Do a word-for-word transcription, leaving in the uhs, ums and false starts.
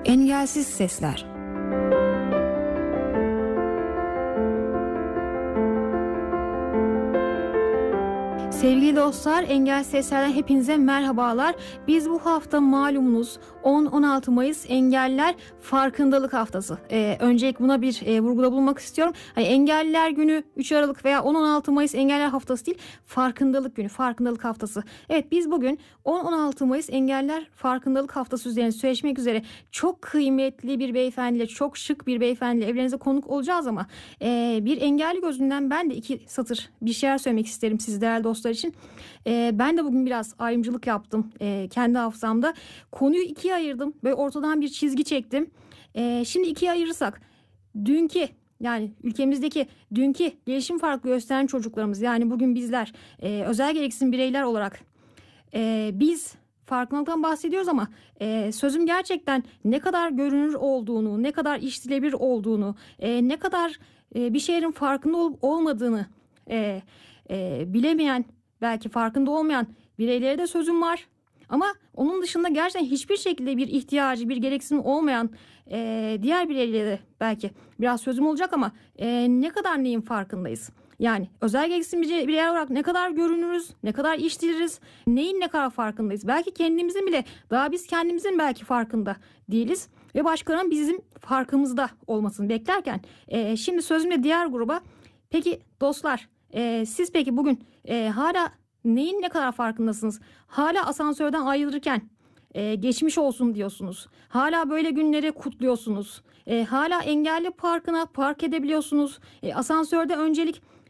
Engelsiz Sesler. Sevgili dostlar, Engel Sesler'den hepinize merhabalar. Biz bu hafta malumunuz on on altı Mayıs Engelliler Farkındalık Haftası. Ee, öncelikle buna bir e, vurguda bulunmak istiyorum. Hani Engelliler Günü üç Aralık veya on on altı Mayıs Engelliler Haftası değil, Farkındalık Günü, Farkındalık Haftası. Evet, biz bugün on on altı Mayıs Engelliler Farkındalık Haftası üzerine söyleşmek üzere çok kıymetli bir beyefendiyle, çok şık bir beyefendiyle evlerinize konuk olacağız ama e, bir engelli gözünden ben de iki satır bir şeyler söylemek isterim siz değerli dostlar için. Ee, ben de bugün biraz ayrımcılık yaptım e, kendi hafızamda. Konuyu ikiye ayırdım ve ortadan bir çizgi çektim. E, şimdi ikiye ayırırsak dünkü, yani ülkemizdeki dünkü gelişim farkı gösteren çocuklarımız, yani bugün bizler e, özel gereksinim bireyler olarak e, biz farkındalıktan bahsediyoruz ama e, sözüm gerçekten ne kadar görünür olduğunu, ne kadar iştilebilir olduğunu, e, ne kadar e, bir şeylerin farkında olup olmadığını e, e, bilemeyen, belki farkında olmayan bireylere de sözüm var. Ama onun dışında gerçekten hiçbir şekilde bir ihtiyacı, bir gereksinim olmayan e, diğer bireylere de belki biraz sözüm olacak ama e, ne kadar neyin farkındayız? Yani özel gereksinim bireyler olarak ne kadar görünürüz, ne kadar iştiliriz, neyin ne kadar farkındayız? Belki kendimizin bile, daha biz kendimizin belki farkında değiliz ve başkalarının bizim farkımızda olmasını beklerken e, şimdi sözümle diğer gruba. Peki dostlar, e, siz peki bugün e, hala neyin ne kadar farkındasınız? Hala asansörden ayrılırken e, geçmiş olsun diyorsunuz. Hala böyle günleri kutluyorsunuz. E, hala engelli parkına park edebiliyorsunuz. E, asansörde öncelik